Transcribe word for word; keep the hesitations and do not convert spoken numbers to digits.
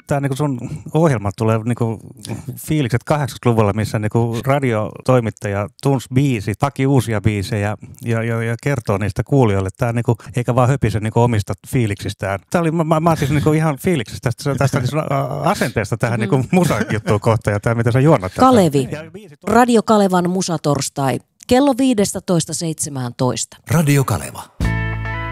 tää niinku sun ohjelma tulee niinku fiilikset kahdeksankymmentäluvulla, missä niinku radiotoimittaja tunsi biisit, haki uusia biisejä ja, ja, ja kertoo niistä kuulijoille. Tää niinku, eikä vaan höpise niinku omista fiiliksistään. Tää oli, mä, mä, mä siis niinku ihan fiiliksistä tästä, tästä niinku asenteesta tähän niinku musajuttuun kohtaan ja tää mitä sä juonnat. Kalevi, Radio Kalevan musatorstai, kello viisitoista seitsemäntoista. Radio Kaleva.